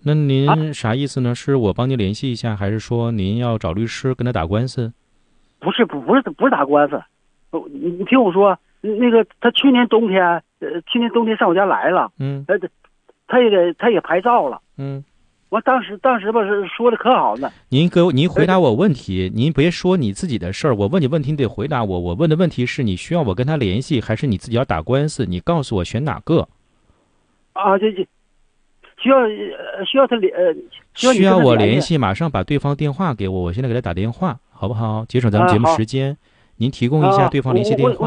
那您啥意思呢？是我帮您联系一下，还是说您要找律师跟他打官司？ 不是打官司，你听我说，那个他去年冬天上我家来了，他也拍照了，我当时吧是说的可好呢。 您回答我问题，您别说你自己的事儿，我问你问题你得回答我。我问的问题是你需要我跟他联系，还是你自己要打官司？你告诉我选哪个？ 这需要他需要我联系，马上把对方电话给我，我现在给他打电话，好不好？节省咱们节目时间。您提供一下对方联系电话。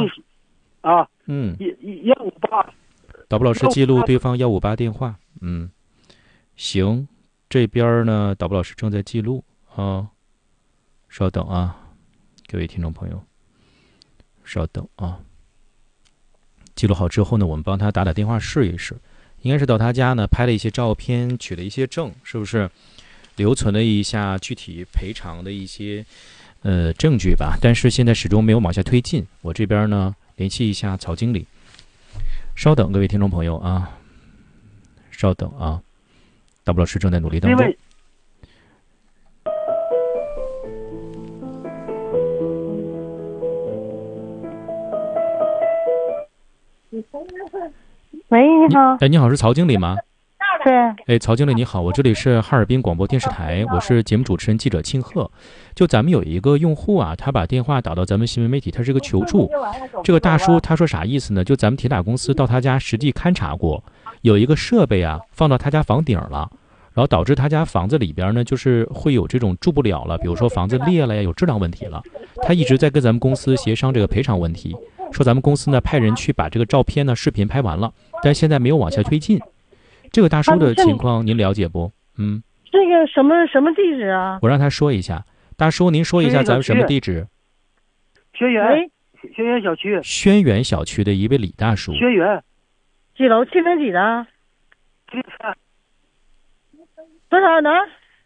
158。 导播老师记录对方158电话。行，这边呢，导播老师正在记录啊，稍等啊，各位听众朋友，稍等啊。记录好之后呢，我们帮他打电话试一试。应该是到他家呢，拍了一些照片，取了一些证，是不是？留存了一下具体赔偿的一些证据吧。但是现在始终没有往下推进。我这边呢，联系一下曹经理。稍等，各位听众朋友啊，稍等啊，导播老师正在努力当中。 喂，你好。 你好，是曹经理吗？ 对。 曹经理你好，我这里是哈尔滨广播电视台，我是节目主持人记者庆贺。就咱们有一个用户啊，他把电话打到咱们新闻媒体，他是个求助。这个大叔他说啥意思呢？就咱们铁打公司到他家实际勘察过，有一个设备啊放到他家房顶了，然后导致他家房子里边呢就是会有这种住不了了，比如说房子裂了呀，有质量问题了。他一直在跟咱们公司协商这个赔偿问题，说咱们公司呢派人去把这个照片呢视频拍完了，但现在没有往下推进。这个大叔的情况您了解不？ 这个什么地址啊？ 我让他说一下。大叔您说一下咱们什么地址？ 轩辕小区。 轩辕小区的一位李大叔。 轩辕几楼7零几的 ？703。 多少呢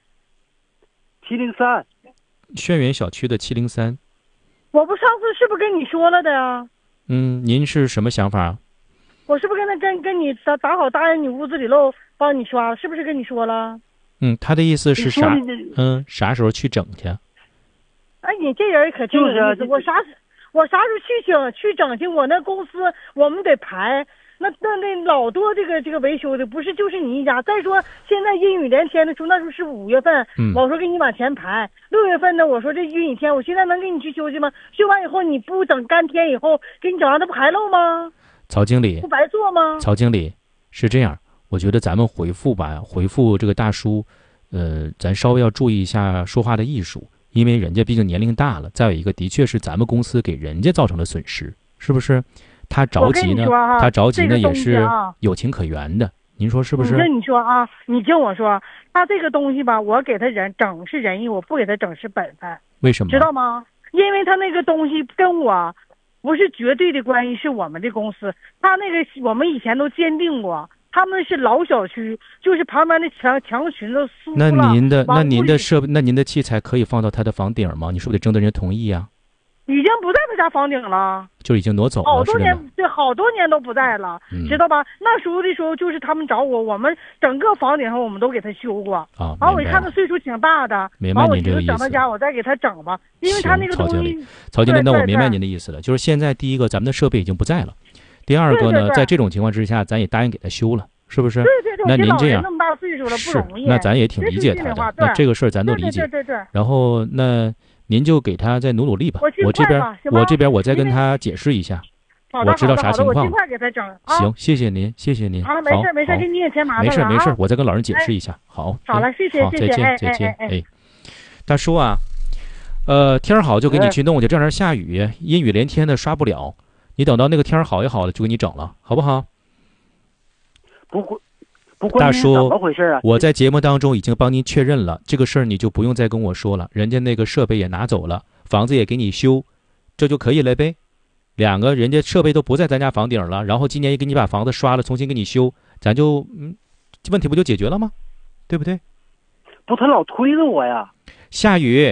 ？703。 轩辕小区的703。 我不上次是不是跟你说了的呀？ 您是什么想法？ 我是不是跟你打好答应你屋子里漏帮你刷，是不是跟你说了？ 他的意思是啥？啥时候去整去？ 哎，你这人可真有意思。我啥时候去整去？我那公司我们得排，那老多这个维修的，不是就是你一家。再说现在阴雨连天的时候，那时候是5月份，我说给你往前排。6月份呢，我说这阴雨天，我现在能给你去修去吗？修完以后你不等干天以后给你整上，那不还漏吗？ 曹经理， 不白做吗？ 曹经理是这样，我觉得咱们回复这个大叔，咱稍微要注意一下说话的艺术，因为人家毕竟年龄大了，再有一个的确是咱们公司给人家造成了损失，是不是？他着急呢，也是有情可原的，您说是不是？ 我跟你说啊，你听我说，他这个东西吧，我给他整是仁义，我不给他整是本分。 为什么？ 知道吗？因为他那个东西跟我不是绝对的关系，是我们的公司，他那个我们以前都鉴定过，他们是老小区，就是旁边的墙裙子酥了。那您的器材可以放到他的房顶吗？你是不是得征得人家同意啊？ 已经不在他家房顶了， 就已经挪走了， 好多年，对，好多年都不在了，知道吧？那时候的时候就是他们找我们整个房顶上我们都给他修过啊。 完我一看他岁数挺大的， 完我就整他家，我再给他整吧，因为他那个东西。 曹经理，那我明白您的意思了，就是现在第一个咱们的设备已经不在了，第二个呢，在这种情况之下，咱也答应给他修了，是不是？ 对。 那您这样那么大岁数了不容易， 那咱也挺理解他的，那这个事儿咱都理解。 对。 然后那。您就给他再努力吧，我这边我再跟他解释一下，我知道啥情况。 我尽快给他整。 行，谢谢您。 好，没事，给你也添麻烦了。 没事，我再跟老人解释一下。好了，谢谢， 再见。大叔啊，天好就给你去弄去，这两天下雨，阴雨连天的刷不了，你等到那个天好一好了就给你整了，好不好？ 不会。 大叔， 怎么回事啊？ 我在节目当中已经帮您确认了，这个事儿你就不用再跟我说了，人家那个设备也拿走了，房子也给你修，这就可以了呗。两个人家设备都不在咱家房顶了，然后今年也给你把房子刷了，重新给你修，咱就问题不就解决了吗？对不对？ 不，他老推着我呀。 下雨，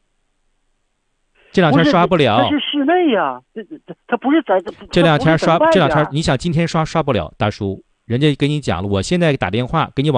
这两天刷不了。 这是室内呀，他不是在这两天你想今天刷不了，大叔。人家给你讲了，我现在打电话给你